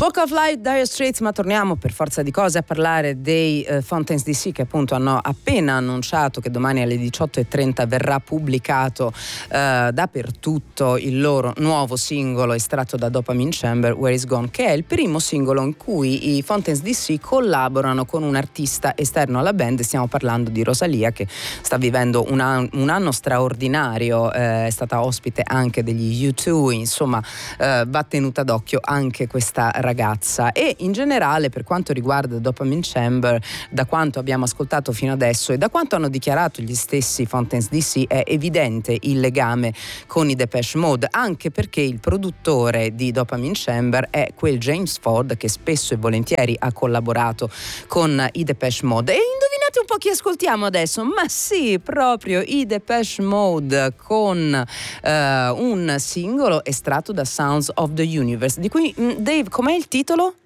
Walk of Life, Dire Straits, ma torniamo per forza di cose a parlare dei Fontaines DC, che appunto hanno appena annunciato che domani alle 18:30 verrà pubblicato dappertutto il loro nuovo singolo estratto da Dopamine Chamber, Where Is Gone, che è il primo singolo in cui i Fontaines DC collaborano con un artista esterno alla band. Stiamo parlando di Rosalia, che sta vivendo un anno straordinario, è stata ospite anche degli U2, insomma va tenuta d'occhio anche questa ragazza. E in generale, per quanto riguarda Dopamine Chamber, da quanto abbiamo ascoltato fino adesso e da quanto hanno dichiarato gli stessi Fontaines DC, è evidente il legame con i Depeche Mode, anche perché il produttore di Dopamine Chamber è quel James Ford che spesso e volentieri ha collaborato con i Depeche Mode. E indovinate un po' chi ascoltiamo adesso? Ma sì, proprio i Depeche Mode, con un singolo estratto da Sounds of the Universe, di cui Dave, com'è il titolo?